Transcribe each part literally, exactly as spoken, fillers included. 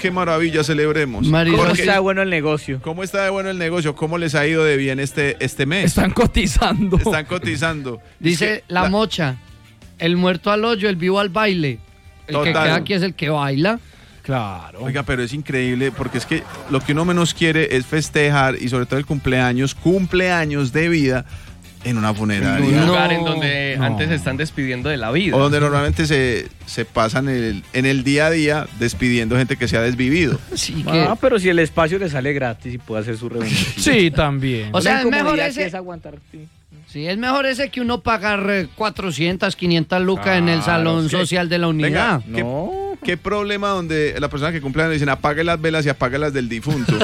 qué maravilla, celebremos. Marisol, ¿Cómo Porque- está bueno el negocio? ¿Cómo está de bueno el negocio? ¿Cómo les ha ido de bien este, este mes? Están cotizando. Están cotizando. dice Es que la, la- mocha, el muerto al hoyo, el vivo al baile. El que Total. queda aquí es el que baila. Claro. Oiga, pero es increíble porque es que lo que uno menos quiere es festejar y sobre todo el cumpleaños, cumpleaños de vida en una funeraria. Un No, lugar en donde no. antes se están despidiendo de la vida. O donde normalmente se, se pasan el, en el día a día despidiendo gente que se ha desvivido. Sí, que, Ah, pero si el espacio le sale gratis y puede hacer su reunión. Sí, también. O sea, La es mejor incomodidad ese- que es aguantar, sí. sí, es mejor ese que uno pagar eh, cuatrocientas, quinientas lucas en el Claro, salón sí. social de la unidad. Venga, ¿qué, No. qué problema donde la persona que cumple años dicen apague las velas y apague las del difunto?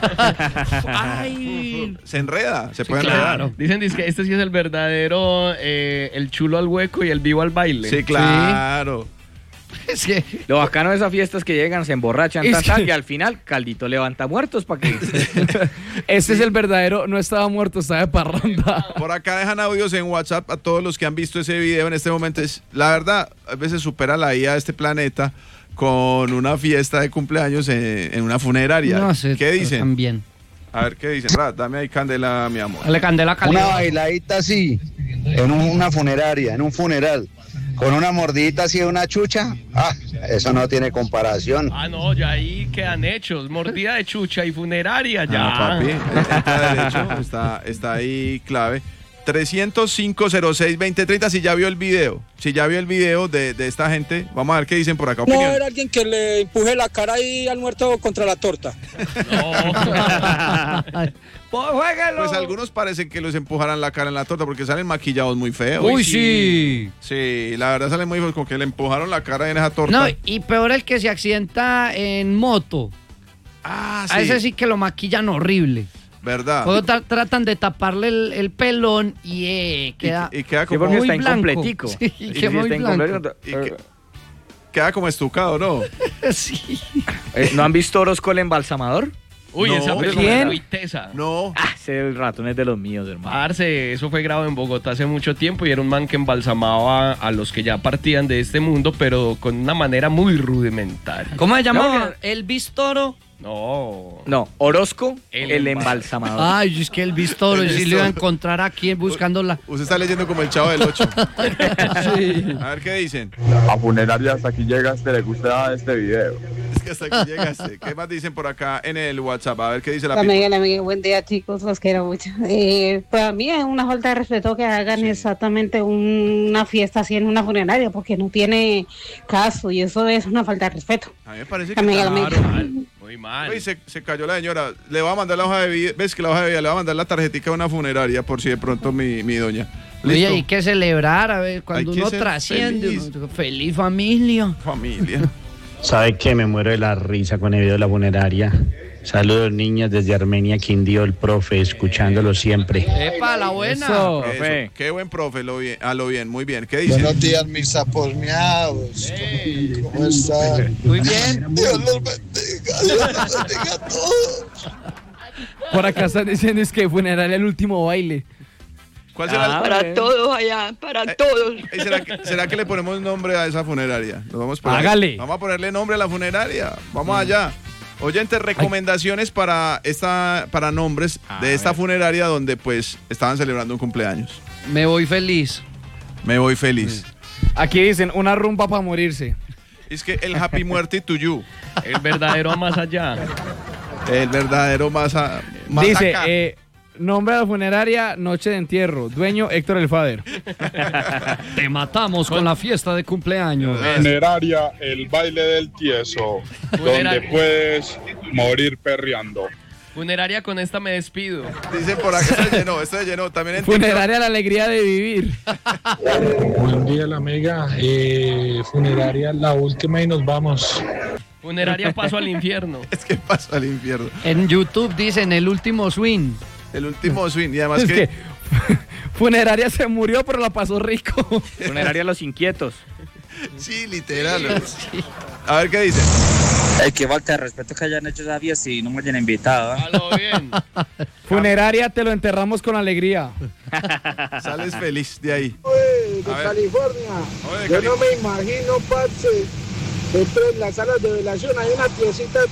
Ay, Se enreda, se puede claro. enredar. Dicen dice que este sí es el verdadero, eh, el chulo al hueco y el vivo al baile. Sí, claro. es que Lo bacano de esas fiestas que llegan, se emborrachan, Es tan, tan, que- y al final, caldito levanta muertos para que... Este es el verdadero, no estaba muerto, estaba de parranda. Por acá dejan audios en WhatsApp a todos los que han visto ese video en este momento. Es, la verdad, a veces supera la I A de este planeta con una fiesta de cumpleaños en, en una funeraria. no sé, ¿Qué dicen? También. A ver, ¿qué dicen? Ra, dame ahí candela, mi amor. Dale candela Una caliente. bailadita así, en un- una funeraria, en un funeral, con una mordidita así de una chucha, ah, eso no tiene comparación. Ah, no, ya ahí quedan hechos. Mordida de chucha y funeraria, ya. Ah, papi, está derecho, está, está ahí clave. trescientos cinco cero seis veinte treinta, si ya vio el video, si ya vio el video de, de esta gente, vamos a ver qué dicen por acá. No va a Opinión. haber alguien que le empuje la cara ahí al muerto contra la torta. Pues juéguelo. Pues algunos parecen que los empujarán la cara en la torta porque salen maquillados muy feos. Uy, sí. Sí, la verdad salen muy feos, como que le empujaron la cara en esa torta. No, y peor el que se accidenta en moto. ah, sí, A ese sí que lo maquillan horrible. verdad. Luego tra- tratan de taparle el, el pelón y eh, queda y, y queda Sí, como, porque muy está blanco. incompletico. Sí, Y queda si muy está blanco. incompleto, y que- queda como estucado, ¿no? Sí. eh, ¿No han visto Orozco el embalsamador? Uy, No, esa película ¿quién? es muy tesa. No. Ah, ese ratón es de los míos, hermano. Parce, eso fue grabado en Bogotá hace mucho tiempo y era un man que embalsamaba a los que ya partían de este mundo, pero con una manera muy rudimentaria. ¿Cómo se llamaba? No, El Bistoro. No. No, Orozco El el, embal- embalsamador. Ay, es que el Bistoro, El yo sí lo Bistoro. iba a encontrar aquí buscándola. Usted está leyendo como el Chavo del Ocho. Sí. A ver qué dicen. A funeraria hasta aquí llegaste, le gusta este video. Es que hasta aquí llegaste. ¿Qué más dicen por acá en el WhatsApp? A ver qué dice la La people. Miguel, Miguel, buen día chicos, los quiero mucho. Eh, para mí es una falta de respeto que hagan exactamente una fiesta así en una funeraria, porque no tiene caso y eso es una falta de respeto. A mí me parece La que Miguel, está- Miguel. Mal, muy mal. Uy, se, se cayó la señora. Le va a mandar la hoja de vida. ¿Ves que la hoja de vida? Le va a mandar la tarjetica de una funeraria por si de pronto mi, mi doña. Oye, Listo. hay que celebrar, a ver, cuando Hay que uno ser trasciende. feliz. uno- feliz familia. Familia. ¿Sabe qué? Me muero de la risa con el video de la funeraria. Saludos, niñas, desde Armenia, Quindío, el profe, escuchándolo siempre. Epa, la buena. Eso. Profe. Eso. Qué buen profe, lo bien, a lo bien, muy bien. ¿Qué dice? Buenos días, mis sapos miados. ¿Cómo están? Muy bien. Dios los bendiga, Dios los bendiga a todos. Por acá están diciendo es que funeraria el último baile. ¿Cuál será el- Ah, Para bueno. todos allá, para todos. Eh, ¿Será que, ¿Será que le ponemos nombre a esa funeraria? Nos vamos por ahí. Hágale. Vamos a ponerle nombre a la funeraria. Vamos allá. Oyentes, recomendaciones para esta, para nombres de esta funeraria donde pues estaban celebrando un cumpleaños. Me voy feliz. Me voy feliz. Aquí dicen una rumba para morirse. Es que el Happy Muerte to You, El verdadero más allá. el verdadero más, a- más Dice, acá. eh, nombre de la funeraria, noche de entierro. Dueño Héctor el Fader. Te matamos con la fiesta de cumpleaños. Funeraria, el baile del tieso, Funeraria. donde puedes morir perreando. Funeraria, con esta me despido. Dicen por acá, esto se llenó, esto se llenó. También en TikTok. Funeraria, la alegría de vivir. Buen día, la amiga. Eh, funeraria, la última y nos vamos. Funeraria, paso al infierno. Es que pasó al infierno. En YouTube dicen el último swing. El último swing. Y además Es que, que funeraria se murió, pero la pasó rico. Funeraria a los inquietos. sí, literal. A ver qué dicen. Ay, qué falta de respeto que hayan hecho esa fiesta y no me hayan invitado. ¿eh? A lo bien. Funeraria, te lo enterramos con alegría. Sales feliz de ahí. De A ver. California. Oye, Yo Cali- no me imagino, parce, dentro de las salas de velación hay una piecita